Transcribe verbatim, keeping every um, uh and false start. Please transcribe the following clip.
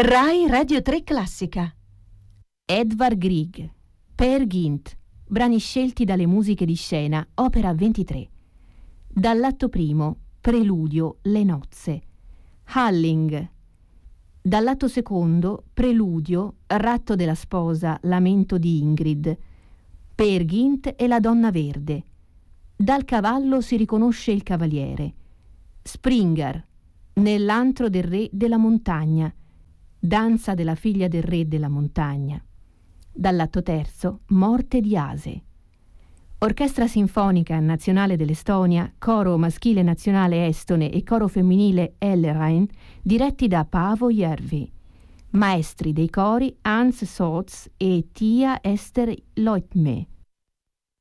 Rai Radio tre Classica. Edvard Grieg, Peer Gynt, brani scelti dalle musiche di scena, opera ventitré. Dall'atto primo, preludio, Le nozze, Halling. Dall'atto secondo, preludio, Ratto della sposa, lamento di Ingrid, Peer Gynt e la donna verde. Dal cavallo si riconosce il cavaliere. Springer, nell'antro del re della montagna, danza della figlia del re della montagna. Dall'atto terzo, morte di Ase. Orchestra Sinfonica Nazionale dell'Estonia, coro maschile nazionale estone e coro femminile Ellerein, diretti da Paavo Järvi. Maestri dei cori Hans Sots e Tia Ester Leutme.